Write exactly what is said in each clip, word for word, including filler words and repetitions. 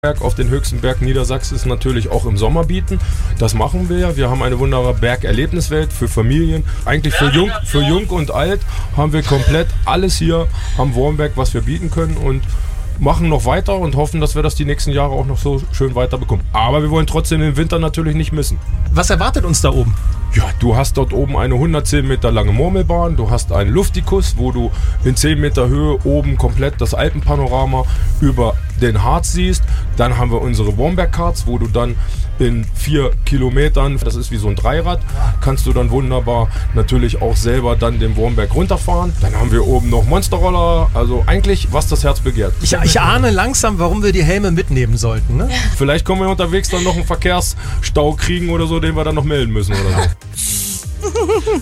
Auf den höchsten Berg Niedersachsens natürlich auch im Sommer bieten. Das machen wir ja. Wir haben eine wunderbare Bergerlebniswelt für Familien. Eigentlich für jung, für jung und alt haben wir komplett alles hier am Wurmberg, was wir bieten können, und machen noch weiter und hoffen, dass wir das die nächsten Jahre auch noch so schön weiterbekommen. Aber wir wollen trotzdem den Winter natürlich nicht missen. Was erwartet uns da oben? Ja, du hast dort oben eine hundertzehn Meter lange Murmelbahn, du hast einen Luftikus, wo du in zehn Meter Höhe oben komplett das Alpenpanorama über den Harz siehst. Dann haben wir unsere Wurmberg-Karts, wo du dann in vier Kilometern, das ist wie so ein Dreirad, kannst du dann wunderbar natürlich auch selber dann den Wurmberg runterfahren. Dann haben wir oben noch Monsterroller, also eigentlich, was das Herz begehrt. Ich, ich ahne langsam, warum wir die Helme mitnehmen sollten, ne? Vielleicht können wir unterwegs dann noch einen Verkehrsstau kriegen oder so, den wir dann noch melden müssen oder so.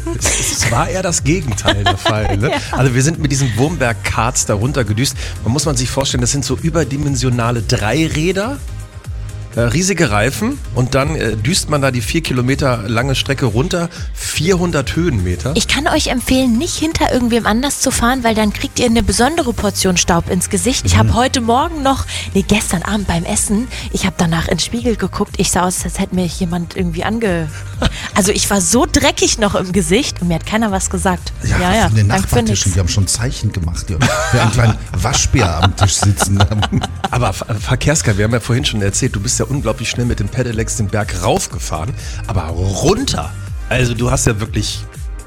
Es war eher das Gegenteil der Fall. Ne? Also wir sind mit diesen Wurmberg-Karts da runtergedüst. Man muss man sich vorstellen, das sind so überdimensionale Dreiräder, äh, riesige Reifen, und dann äh, düst man da die vier Kilometer lange Strecke runter, vierhundert Höhenmeter. Ich kann euch empfehlen, nicht hinter irgendwem anders zu fahren, weil dann kriegt ihr eine besondere Portion Staub ins Gesicht. Ich habe heute Morgen noch, nee, gestern Abend beim Essen, ich habe danach in den Spiegel geguckt. Ich sah aus, als hätte mir jemand irgendwie ange... Also ich war so dreckig noch im Gesicht und mir hat keiner was gesagt. Ja, ja, ja. Von den Danke für Nachbartischen, nix. die haben schon Zeichen gemacht. Die wir einen kleinen Waschbär am Tisch sitzen haben. Aber Ver- Verkehrska, wir haben ja vorhin schon erzählt, du bist ja unglaublich schnell mit dem Pedelecs den Berg raufgefahren, aber runter. Also du hast ja wirklich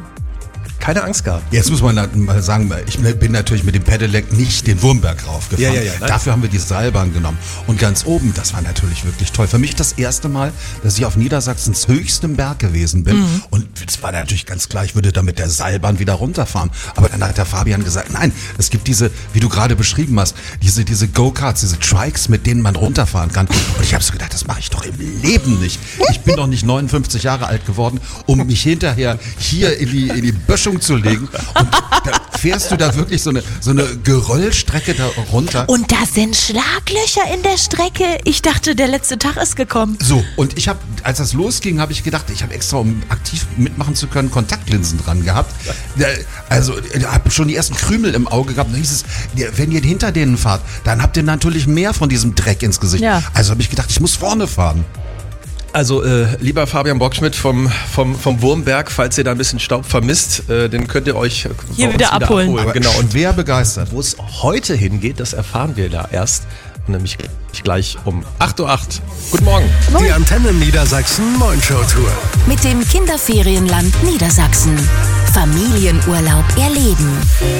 keine Angst gehabt. Jetzt muss man mal sagen, ich bin natürlich mit dem Pedelec nicht den Wurmberg raufgefahren. Ja, ja, ja, nein. Dafür haben wir die Seilbahn genommen. Und ganz oben, das war natürlich wirklich toll. Für mich das erste Mal, dass ich auf Niedersachsens höchstem Berg gewesen bin. Mhm. Und es war natürlich ganz klar, ich würde da mit der Seilbahn wieder runterfahren. Aber dann hat der Fabian gesagt, nein, es gibt diese, wie du gerade beschrieben hast, diese, diese Go-Karts, diese Trikes, mit denen man runterfahren kann. Und ich habe so gedacht, das mache ich doch im Leben nicht. Ich bin doch nicht neunundfünfzig Jahre alt geworden, um mich hinterher hier in die, in die Böschung zu legen, und da fährst du da wirklich so eine, so eine Geröllstrecke da runter. Und da sind Schlaglöcher in der Strecke. Ich dachte, der letzte Tag ist gekommen. So, und ich habe, als das losging, habe ich gedacht, ich habe extra, um aktiv mitmachen zu können, Kontaktlinsen dran gehabt. Also, ich habe schon die ersten Krümel im Auge gehabt. Und dann hieß es, wenn ihr hinter denen fahrt, dann habt ihr natürlich mehr von diesem Dreck ins Gesicht. Ja. Also habe ich gedacht, ich muss vorne fahren. Also, äh, lieber Fabian Bockschmidt vom, vom, vom Wurmberg, falls ihr da ein bisschen Staub vermisst, äh, den könnt ihr euch hier wieder, wieder abholen. abholen. Aber genau. Und wer begeistert? Wo es heute hingeht, das erfahren wir da erst. Nämlich gleich um acht Uhr acht. Guten Morgen. Die Antenne Niedersachsen Morning-Show Tour. Mit dem Kinderferienland Niedersachsen. Familienurlaub erleben.